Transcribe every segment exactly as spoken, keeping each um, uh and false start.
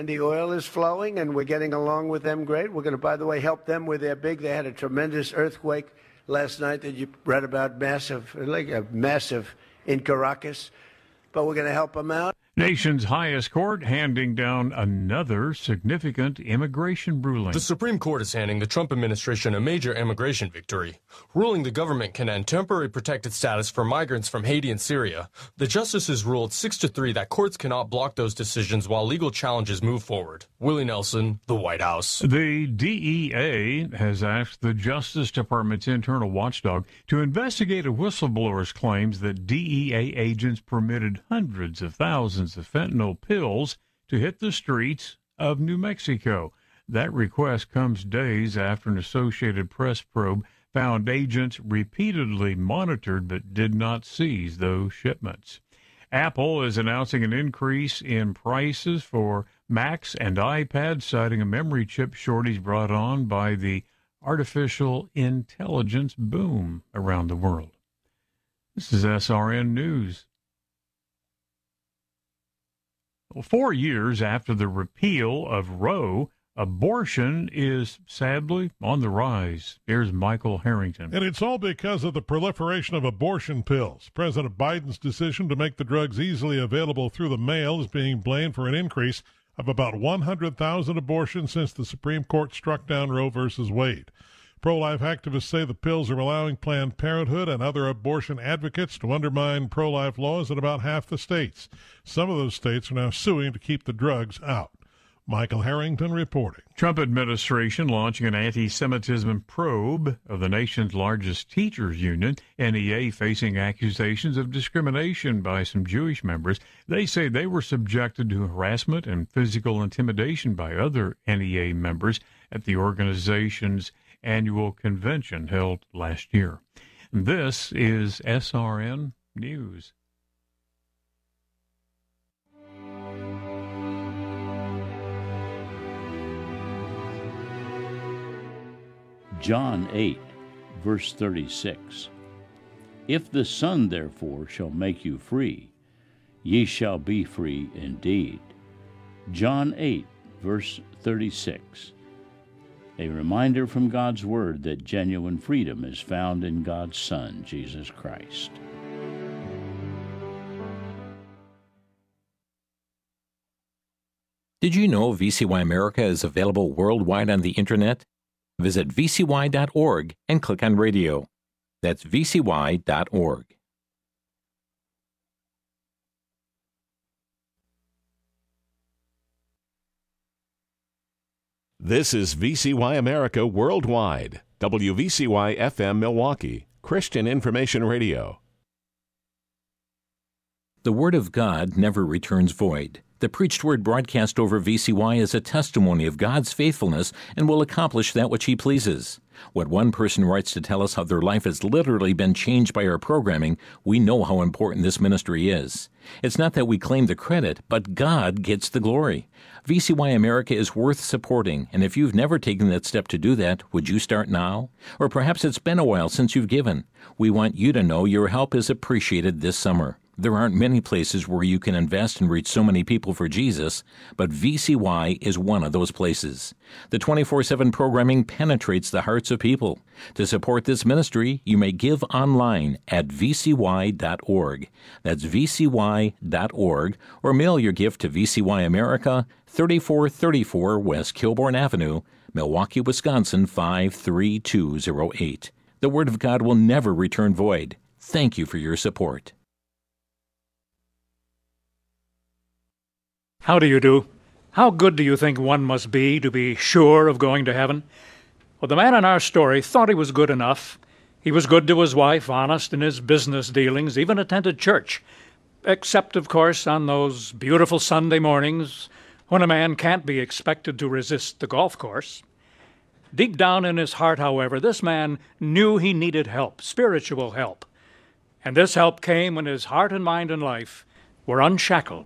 and the oil is flowing, and we're getting along with them great. We're going to, by the way, help them with their big. They had a tremendous earthquake last night that you read about, massive, like a massive in Caracas. But we're going to help them out. Nation's highest court handing down another significant immigration ruling. The Supreme Court is handing the Trump administration a major immigration victory, ruling the government can end temporary protected status for migrants from Haiti and Syria. The justices ruled six to three that courts cannot block those decisions while legal challenges move forward. Willie Nelson, the White House. The D E A has asked the Justice Department's internal watchdog to investigate a whistleblower's claims that D E A agents permitted hundreds of thousands of fentanyl pills to hit the streets of New Mexico. That request comes days after an Associated Press probe found agents repeatedly monitored but did not seize those shipments. Apple is announcing an increase in prices for Macs and iPads, citing a memory chip shortage brought on by the artificial intelligence boom around the world. This is S R N News. Four years after the repeal of Roe, abortion is sadly on the rise. Here's Michael Harrington. And it's all because of the proliferation of abortion pills. President Biden's decision to make the drugs easily available through the mail is being blamed for an increase of about one hundred thousand abortions since the Supreme Court struck down Roe versus Wade. Pro-life activists say the pills are allowing Planned Parenthood and other abortion advocates to undermine pro-life laws in about half the states. Some of those states are now suing to keep the drugs out. Michael Harrington reporting. Trump administration launching an anti-Semitism probe of the nation's largest teachers union, N E A, facing accusations of discrimination by some Jewish members. They say they were subjected to harassment and physical intimidation by other N E A members at the organization's annual convention held last year. This is S R N News. John eight, verse thirty-six. If the Son therefore shall make you free, ye shall be free indeed. John eight, verse thirty-six. A reminder from God's Word that genuine freedom is found in God's Son, Jesus Christ. Did you know V C Y America is available worldwide on the Internet? Visit V C Y dot org and click on radio. That's V C Y dot org. This is V C Y America Worldwide, W V C Y F M Milwaukee, Christian Information Radio. The Word of God never returns void. The preached word broadcast over V C Y is a testimony of God's faithfulness and will accomplish that which He pleases. When one person writes to tell us how their life has literally been changed by our programming, we know how important this ministry is. It's not that we claim the credit, but God gets the glory. V C Y America is worth supporting, and if you've never taken that step to do that, would you start now? Or perhaps it's been a while since you've given. We want you to know your help is appreciated this summer. There aren't many places where you can invest and reach so many people for Jesus, but V C Y is one of those places. The twenty-four seven programming penetrates the hearts of people. To support this ministry, you may give online at V C Y dot org. That's V C Y dot org, or mail your gift to V C Y America, thirty-four thirty-four West Kilbourne Avenue, Milwaukee, Wisconsin, five three two zero eight. The Word of God will never return void. Thank you for your support. How do you do? How good do you think one must be to be sure of going to heaven? Well, the man in our story thought he was good enough. He was good to his wife, honest in his business dealings, even attended church. Except, of course, on those beautiful Sunday mornings when a man can't be expected to resist the golf course. Deep down in his heart, however, this man knew he needed help, spiritual help. And this help came when his heart and mind and life were unshackled.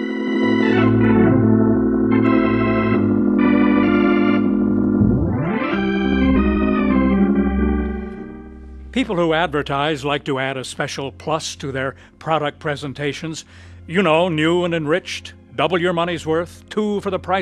People who advertise like to add a special plus to their product presentations. You know, new and enriched, double your money's worth, two for the price